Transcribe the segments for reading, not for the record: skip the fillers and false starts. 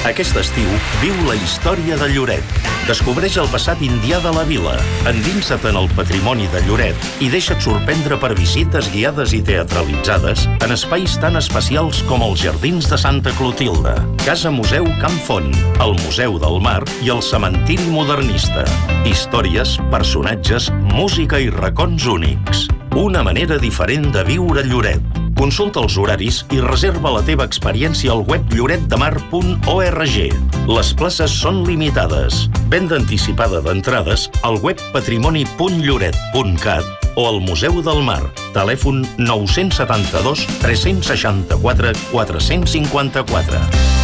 Aquest estiu, viu la història de Lloret. Descobreix el passat indià de la vila, endinsa't en el patrimoni de Lloret i deixa't sorprendre per visites guiades i teatralitzades en espais tan especials com els Jardins de Santa Clotilde, Casa Museu Camp Font, el Museu del Mar i el Cementiri Modernista. Històries, personatges, música i racons únics. Una manera diferent de viure Lloret. Consulta els horaris i reserva la teva experiència al web lloretdemar.org. Les places són limitades. Venda anticipada d'entrades al web patrimoni.lloret.cat o al Museu del Mar. Telèfon 972 364 454.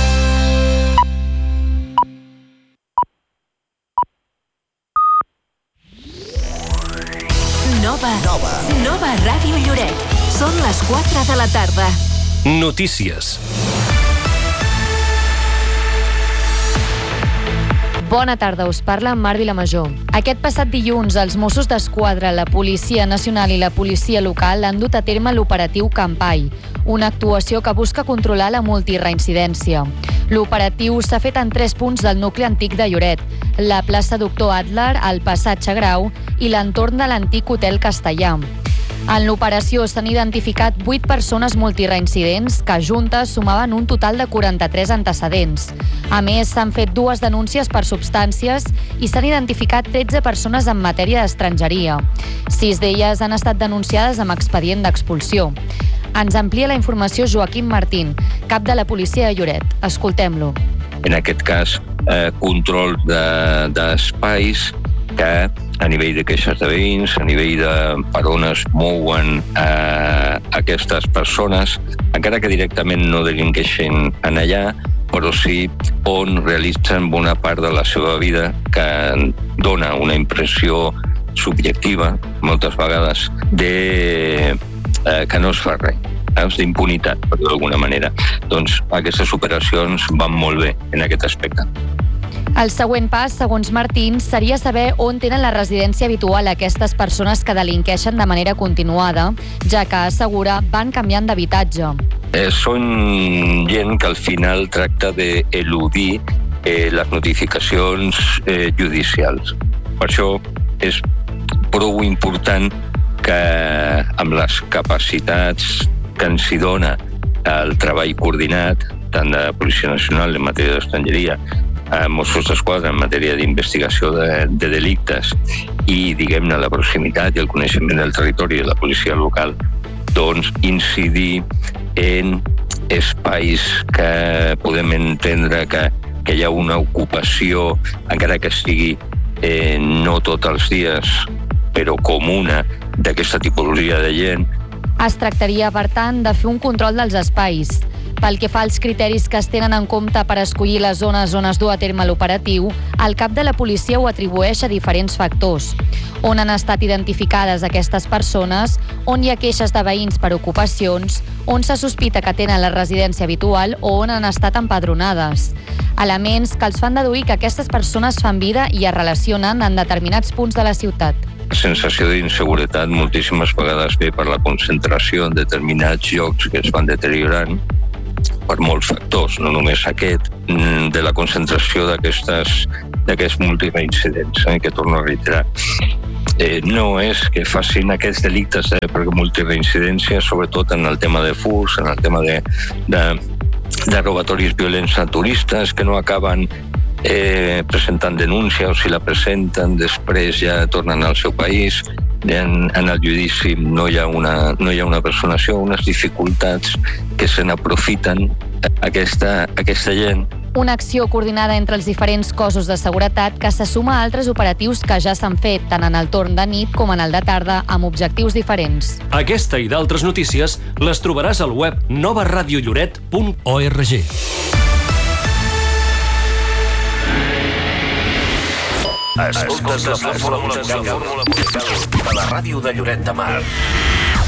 Nova Ràdio Lloret. Són les 4 de la tarda. Notícies. Bona tarda, us parla Mar Vilamajor. Aquest passat dilluns, els Mossos d'Esquadra, la Policia Nacional i la Policia Local han dut a terme l'operatiu Campai, una actuació que busca controlar la multireincidència. L'operatiu s'ha fet en 3 punts del nucli antic de Lloret, la plaça Doctor Adler, el passatge Grau i l'entorn de l'antic Hotel Castellà. En l'operació s'han identificat 8 persones multireincidents que juntes sumaven un total de 43 antecedents. A més, s'han fet 2 denúncies per substàncies i s'han identificat 13 persones en matèria d'estrangeria. 6 d'elles han estat denunciades amb expedient d'expulsió. Ens amplia la informació Joaquim Martín, cap de la policia de Lloret. Escoltem-lo. En aquest cas, control d'espais que a nivell de queixes de veïns, a nivell de per on es mouen aquestes persones, encara que directament no delinqueixin en allà, però sí on realitzen bona part de la seva vida que dona una impressió subjectiva, moltes vegades, de que no es fa res, d'impunitat, per dir d'alguna manera. Doncs aquestes operacions van molt bé en aquest aspecte. El següent pas, segons Martín, seria saber on tenen la residència habitual aquestes persones que delinqueixen de manera continuada, ja que, assegura, van canviant d'habitatge. Són gent que al final tracta d'eludir les notificacions judicials. Per això és prou important que amb les capacitats que ens hi dona el treball coordinat, tant de Policia Nacional en matèria d'estrangeria, Mossos d'Esquadra en matèria d'investigació de delictes i, diguem-ne, la proximitat i el coneixement del territori de la policia local, doncs incidir en espais que podem entendre que hi ha una ocupació, encara que sigui no tots els dies, però comuna d'aquesta tipologia de gent. Es tractaria, per tant, de fer un control dels espais. Pel que fa als criteris que es tenen en compte per escollir les zones on es du a terme l'operatiu, el cap de la policia ho atribueix a diferents factors. On han estat identificades aquestes persones, on hi ha queixes de veïns per ocupacions, on se sospita que tenen la residència habitual o on han estat empadronades. Elements que els fan deduir que aquestes persones fan vida i es relacionen en determinats punts de la ciutat. La sensació d'inseguretat moltíssimes vegades ve per la concentració en determinats llocs que es van deteriorant per molts factors, no només aquest, de la concentració d'aquests multireincidents, que torno a reiterar. No és que facin aquests delictes per multireincidència, sobretot en el tema de furs, en el tema de robatoris violents a turistes que no acaben presentant denúncia, o si la presenten després ja tornen al seu país. En el judici no hi ha una personació, unes dificultats que se n'aprofiten aquesta gent. Una acció coordinada entre els diferents cossos de seguretat que se suma a altres operatius que ja s'han fet, tant en el torn de nit com en el de tarda, amb objectius diferents. Aquesta i d'altres notícies les trobaràs al web novaradiolloret.org. Escoltes la fórmula musical de la ràdio de Lloret de Mar.